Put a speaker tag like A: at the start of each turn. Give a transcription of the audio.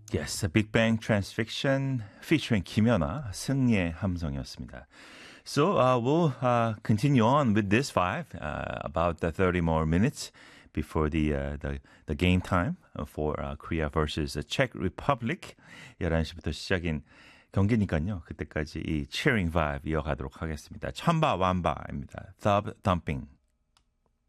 A: Yes, a Big Bang Transfiction featuring 김연아, 승리의 함성이었습니다. So we'll continue on with this vibe about the 30 more minutes before the game time for Korea versus Czech Republic. 11시부터 시작인 경기니까요. 그때까지 이 cheering vibe 이어가도록 하겠습니다. 천바 완바입니다. Thumb thumping.